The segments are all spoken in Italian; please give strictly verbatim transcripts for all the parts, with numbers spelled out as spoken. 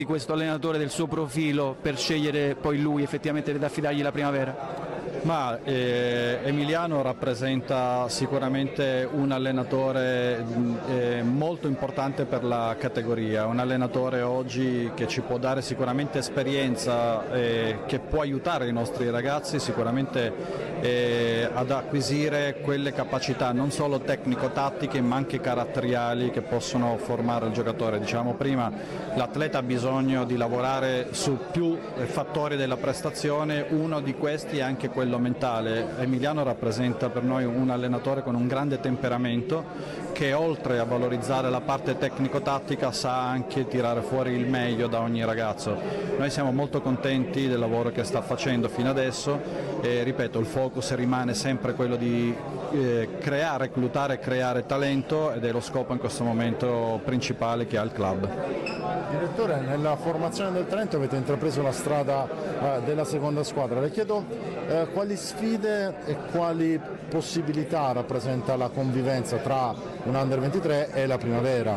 di questo allenatore, del suo profilo, per scegliere poi lui effettivamente ad affidargli la primavera? Ma eh, Emiliano rappresenta sicuramente un allenatore eh, molto importante per la categoria, un allenatore oggi che ci può dare sicuramente esperienza, eh, che può aiutare i nostri ragazzi sicuramente eh, ad acquisire quelle capacità non solo tecnico-tattiche ma anche caratteriali che possono formare il giocatore. Diciamo prima, l'atleta ha bisogno di lavorare su più fattori della prestazione, uno di questi è anche quello mentale. Emiliano rappresenta per noi un allenatore con un grande temperamento che oltre a valorizzare la parte tecnico-tattica sa anche tirare fuori il meglio da ogni ragazzo. Noi siamo molto contenti del lavoro che sta facendo fino adesso e ripeto, il focus rimane sempre quello di eh, creare, reclutare e creare talento ed è lo scopo in questo momento principale che ha il club. Direttore, nella formazione del Trento avete intrapreso la strada eh, della seconda squadra. Le chiedo eh, quali sfide e quali possibilità rappresenta la convivenza tra un under ventitré e la primavera?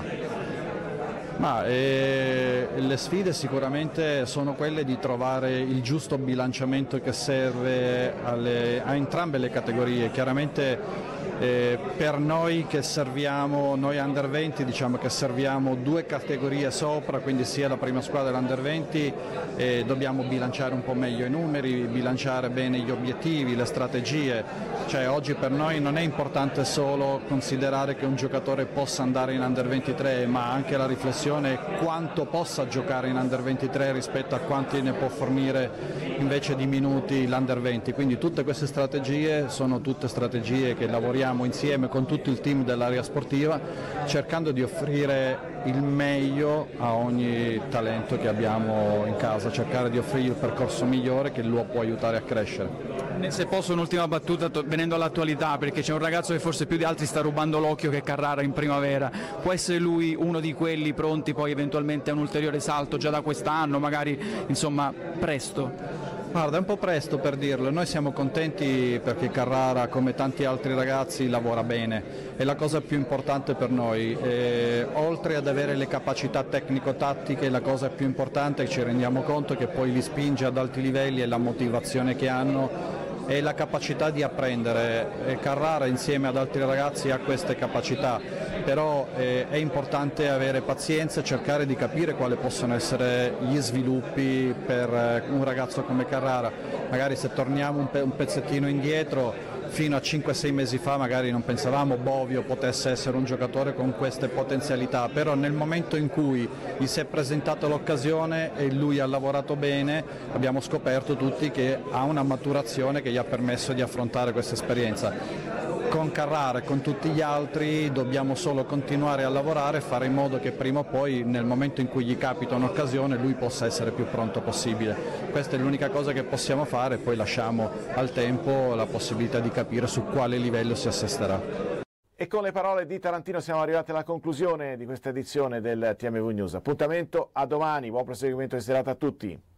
Ma, eh, le sfide sicuramente sono quelle di trovare il giusto bilanciamento che serve alle, a entrambe le categorie. Chiaramente eh, per noi che serviamo, noi under venti diciamo che serviamo due categorie sopra, quindi sia la prima squadra che l'under venti, eh, dobbiamo bilanciare un po' meglio i numeri, bilanciare bene gli obiettivi, le strategie. Cioè, oggi per noi non è importante solo considerare che un giocatore possa andare in under ventitré, ma anche la riflessione è quanto possa giocare in under ventitré rispetto a quanti ne può fornire invece di minuti l'under venti. Quindi tutte queste strategie sono tutte strategie che lavoriamo insieme con tutto il team dell'area sportiva, cercando di offrire il meglio a ogni talento che abbiamo in casa, cercare di offrire il percorso migliore che lo può aiutare a crescere. Se posso un'ultima battuta, venendo all'attualità, perché c'è un ragazzo che forse più di altri sta rubando l'occhio, che è Carrara in primavera. Può essere lui uno di quelli pronti poi eventualmente a un ulteriore salto già da quest'anno, magari insomma presto? Guarda, è un po' presto per dirlo, noi siamo contenti perché Carrara, come tanti altri ragazzi, lavora bene, è la cosa più importante per noi, e, oltre ad avere le capacità tecnico-tattiche, la cosa più importante, ci rendiamo conto che poi li spinge ad alti livelli e la motivazione che hanno e la capacità di apprendere. E Carrara insieme ad altri ragazzi ha queste capacità, però eh, è importante avere pazienza e cercare di capire quali possono essere gli sviluppi per eh, un ragazzo come Carrara. Magari se torniamo un, pe- un pezzettino indietro, fino a cinque sei mesi fa magari non pensavamo Bovio potesse essere un giocatore con queste potenzialità, però nel momento in cui gli si è presentata l'occasione e lui ha lavorato bene, abbiamo scoperto tutti che ha una maturazione che gli ha permesso di affrontare questa esperienza. Con Carrara e con tutti gli altri dobbiamo solo continuare a lavorare e fare in modo che prima o poi, nel momento in cui gli capita un'occasione, lui possa essere più pronto possibile. Questa è l'unica cosa che possiamo fare e poi lasciamo al tempo la possibilità di capire su quale livello si assesterà. E con le parole di Tarantino siamo arrivati alla conclusione di questa edizione del T M V News. Appuntamento a domani, buon proseguimento di serata a tutti.